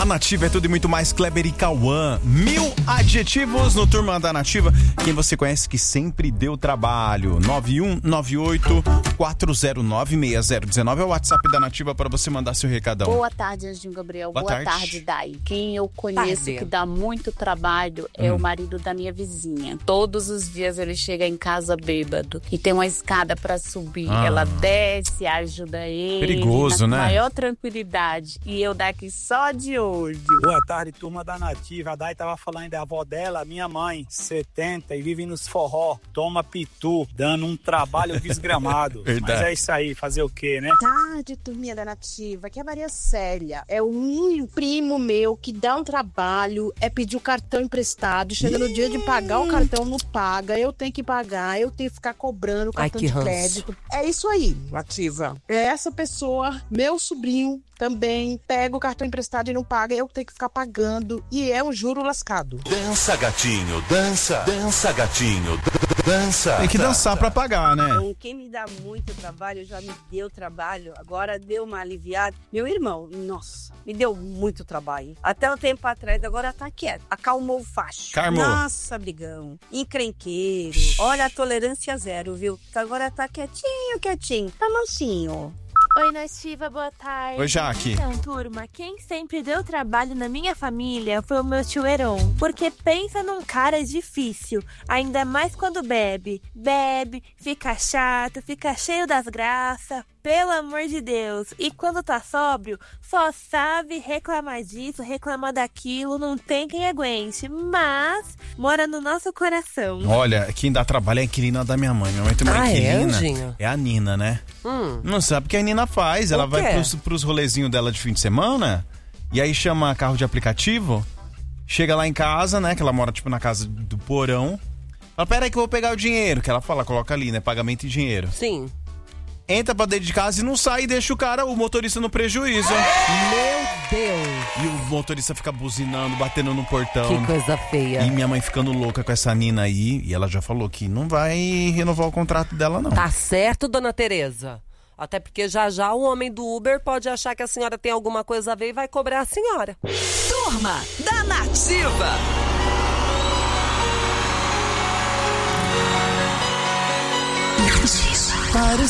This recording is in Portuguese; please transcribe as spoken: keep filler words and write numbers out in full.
A Nativa é tudo e muito mais. Kleber e Cauã. Mil adjetivos no Turma da Nativa. Quem você conhece que sempre deu trabalho. nove um nove oito quatro zero nove seis zero um nove é o WhatsApp da Nativa para você mandar seu recadão. Boa tarde, Anjinho Gabriel. Boa, Boa tarde. tarde, Dai. Quem eu conheço Tarde. que dá muito trabalho é Hum. o marido da minha vizinha. Todos os dias ele chega em casa bêbado e tem uma escada pra subir. Ah. Ela desce, ajuda ele. Perigoso, na né? maior tranquilidade. E eu daqui só de olho. Boa tarde, turma da Nativa. A Dai tava falando da avó dela, minha mãe, setenta, e vive nos forró, toma pitu, dando um trabalho desgramado. Verdade. Mas é isso aí, fazer o quê, né? Tarde, turminha da Nativa, aqui é a Maria Célia. É um primo meu que dá um trabalho, é pedir o cartão emprestado, chega no dia de pagar o cartão, não paga, eu tenho que pagar, eu tenho que ficar cobrando o Ai, cartão que de ranço. crédito. É isso aí, Nativa. É essa pessoa, meu sobrinho, também pega o cartão emprestado e não paga, eu tenho que ficar pagando, e é um juro lascado. Dança, gatinho, dança, dança, gatinho, dança. Tem que dançar pra pagar, né? Bom, quem me dá muito trabalho, já me deu trabalho, agora deu uma aliviada. Meu irmão, nossa, me deu muito trabalho. Até um tempo atrás, agora tá quieto. Acalmou o facho. Carmou. Nossa, brigão. Encrenqueiro. Olha, a tolerância zero, viu? Agora tá quietinho, quietinho. Tá mansinho. Oi, Nativa, boa tarde. Oi, Jaque. Então, turma, quem sempre deu trabalho na minha família foi o meu tio Heron. Porque pensa num cara difícil, ainda mais quando bebe. Bebe, fica chato, fica cheio das graças, pelo amor de Deus. E quando tá sóbrio, só sabe reclamar disso, reclamar daquilo, não tem quem aguente. Mas mora no nosso coração. Olha, quem dá trabalho é a inquilina da minha mãe. Minha mãe tem uma Ah, é, inquilina. Anjinho? É a Nina, né? Hum. Não sabe o que a Nina faz. Ela O vai quê? pros, pros rolezinhos dela de fim de semana e aí chama carro de aplicativo, chega lá em casa, né? Que ela mora tipo na casa do porão. Fala, pera aí que eu vou pegar o dinheiro. Que ela fala, coloca ali, né? Pagamento em dinheiro. Sim. Entra pra dentro de casa e não sai e deixa o cara, o motorista no prejuízo. Meu Deus. E o motorista fica buzinando, batendo no portão. Que coisa feia. E minha mãe ficando louca com essa Nina aí. E ela já falou que não vai renovar o contrato dela, não. Tá certo, dona Tereza. Até porque já já o homem do Uber pode achar que a senhora tem alguma coisa a ver e vai cobrar a senhora. Turma da Nativa. Para